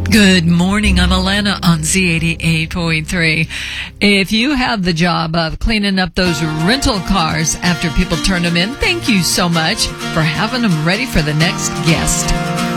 Good morning. I'm Alana on Z88.3. If you have the job of cleaning up those rental cars after people turn them in, thank you so much for having them ready for the next guest.